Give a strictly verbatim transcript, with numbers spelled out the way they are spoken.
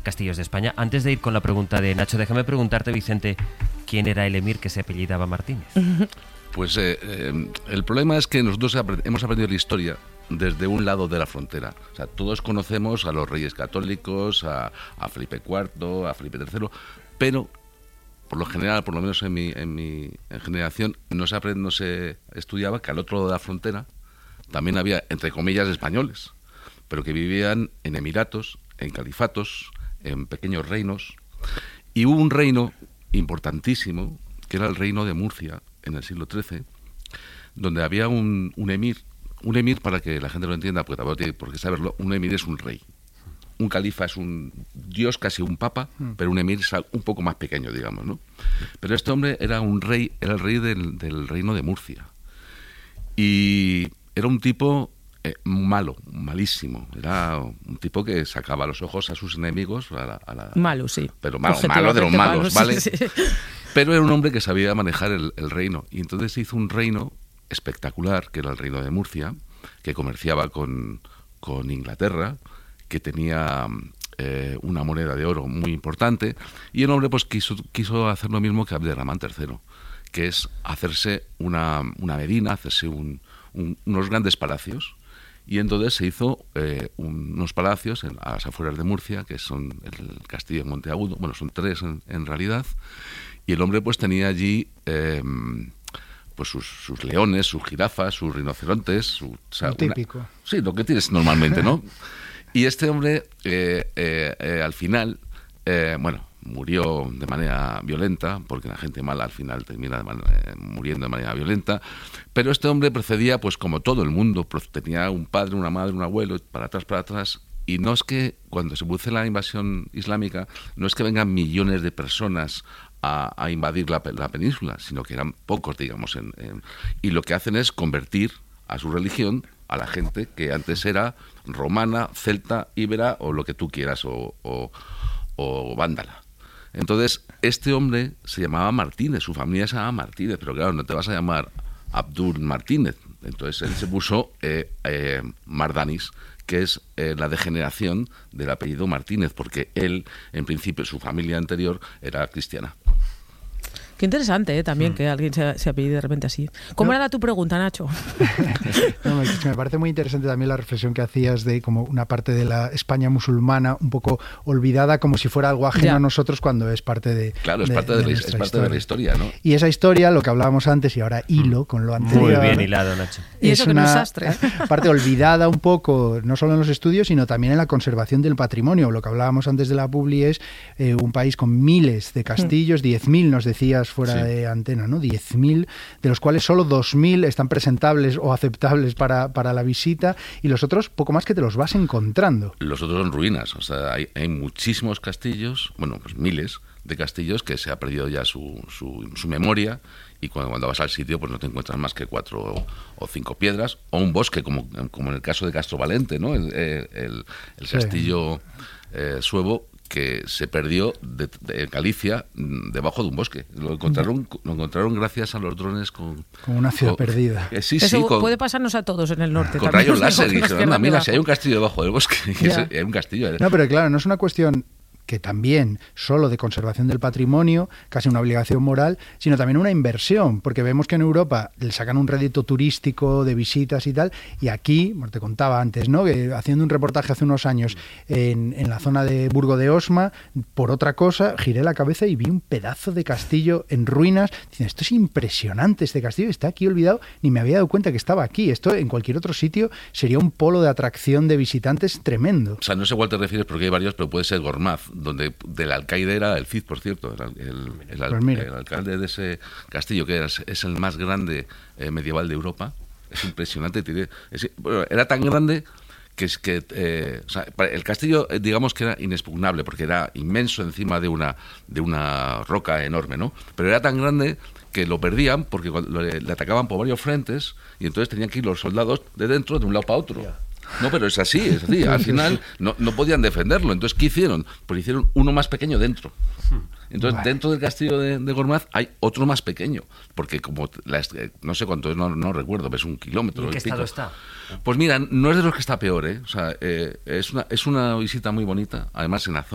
castillos de España. Antes de ir con la pregunta de Nacho, déjame preguntarte, Vicente, ¿quién era el emir que se apellidaba Martínez? Pues eh, eh, el problema es que nosotros hemos aprendido la historia desde un lado de la frontera. O sea, todos conocemos a los reyes católicos, a, a Felipe cuarto, a Felipe tercero, pero por lo general, por lo menos en mi, en mi en generación, no se, aprend, no se estudiaba que al otro lado de la frontera también había, entre comillas, españoles, pero que vivían en emiratos, en califatos, en pequeños reinos. Y hubo un reino importantísimo, que era el reino de Murcia, en el siglo trece, donde había un, un emir. Un emir, para que la gente lo entienda, porque tampoco tiene por qué saberlo, un emir es un rey. Un califa es un dios, casi un papa, pero un emir es un poco más pequeño, digamos, ¿no? Pero este hombre era un rey, era el rey del, del reino de Murcia. Y era un tipo eh, malo, malísimo. Era un tipo que sacaba los ojos a sus enemigos. A la, a la, malo, sí. Pero malo, malo de los malos, malo, ¿vale? Sí, sí. Pero era un hombre que sabía manejar el, el reino. Y entonces hizo un reino espectacular, que era el reino de Murcia, que comerciaba con, con Inglaterra, que tenía eh, una moneda de oro muy importante, y el hombre pues quiso, quiso hacer lo mismo que Abderramán tercero, que es hacerse una, una medina, hacerse un, un, unos grandes palacios. Y entonces se hizo eh, un, unos palacios en, a las afueras de Murcia, que son el castillo de Monteagudo, bueno, son tres en, en realidad, y el hombre pues tenía allí eh, pues sus, sus leones, sus jirafas, sus rinocerontes, su, o sea, lo típico. Una, sí, lo que tienes normalmente, ¿no? Y este hombre, eh, eh, eh, al final, eh, bueno, murió de manera violenta, porque la gente mala al final termina de manera, eh, muriendo de manera violenta, pero este hombre procedía, pues como todo el mundo, tenía un padre, una madre, un abuelo, para atrás, para atrás, y no es que cuando se produce la invasión islámica, no es que vengan millones de personas a, a invadir la, la península, sino que eran pocos, digamos, en, en, y lo que hacen es convertir a su religión a la gente que antes era romana, celta, íbera o lo que tú quieras, o, o, o vándala. Entonces, este hombre se llamaba Martínez, su familia se llamaba Martínez, pero claro, no te vas a llamar Abdul Martínez. Entonces él se puso eh, eh, Mardanis, que es eh, la degeneración del apellido Martínez, porque él, en principio, su familia anterior era cristiana. Qué interesante, ¿eh? También mm. que alguien se, se apellide de repente así. ¿Cómo no. era tu pregunta, Nacho? No, me, me parece muy interesante también la reflexión que hacías de como una parte de la España musulmana un poco olvidada, como si fuera algo ajeno ya. a nosotros, cuando es parte de Claro, es, de, parte, de, de la, es parte de la historia, ¿no? Y esa historia, lo que hablábamos antes y ahora hilo con lo anterior. Muy bien hilado, Nacho. Y eso es que una no es sastre. parte olvidada un poco, no solo en los estudios, sino también en la conservación del patrimonio. Lo que hablábamos antes de la Publi es eh, un país con miles de castillos, diez mil nos decías fuera sí. de antena, ¿no? diez mil, de los cuales solo dos mil están presentables o aceptables para, para la visita, y los otros poco más que te los vas encontrando. Los otros son ruinas, o sea, hay, hay muchísimos castillos, bueno, pues miles de castillos que se ha perdido ya su, su, su memoria, y cuando, cuando vas al sitio pues no te encuentras más que cuatro o, o cinco piedras, o un bosque, como, como en el caso de Castro Valente, ¿no? El, el, el castillo eh, Suevo, que se perdió de, de Galicia debajo de un bosque. Lo encontraron, lo encontraron gracias a los drones con... Como una ciudad con, perdida. Eh, sí, Eso sí, con, puede pasarnos a todos en el norte. Con también. rayos láser. Y dijeron, anda, mira, si hay un castillo debajo del bosque. Hay un castillo. No, pero claro, no es una cuestión que también solo de conservación del patrimonio, casi una obligación moral, sino también una inversión, porque vemos que en Europa le sacan un rédito turístico de visitas y tal, y aquí, bueno, te contaba antes, ¿no?, que haciendo un reportaje hace unos años en, en la zona de Burgo de Osma, por otra cosa, giré la cabeza y vi un pedazo de castillo en ruinas, diciendo, esto es impresionante, este castillo está aquí olvidado, ni me había dado cuenta que estaba aquí, esto en cualquier otro sitio sería un polo de atracción de visitantes tremendo. O sea, no sé cuál te refieres porque hay varios, pero puede ser Gormaz, donde del alcaide era el Cid, por cierto, el, el, el, el, pues el alcalde de ese castillo, que es, es el más grande eh, medieval de Europa. Es impresionante. Tiene, es, bueno, era tan grande que es que eh, o sea, el castillo, eh, digamos que era inexpugnable, porque era inmenso encima de una, de una roca enorme, ¿no? Pero era tan grande que lo perdían porque le, le atacaban por varios frentes, y entonces tenían que ir los soldados de dentro de un lado para otro. Yeah. No, pero es así, es así. Al final no, no podían defenderlo. Entonces, ¿qué hicieron? Pues hicieron uno más pequeño dentro. Entonces, vale. dentro del castillo de, de Gormaz hay otro más pequeño. Porque como, la, no sé cuánto es, no, no recuerdo, pero es un kilómetro. ¿Y en qué pico. estado está? Pues mira, no es de los que está peor, ¿eh? O sea, eh, es, una, es una visita muy bonita. Además, en la zona